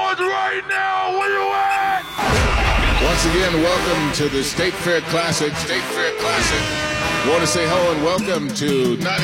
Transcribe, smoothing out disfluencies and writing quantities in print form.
Awards right now. Where you at? Once again, welcome to the State Fair Classic. Want to say hello and welcome to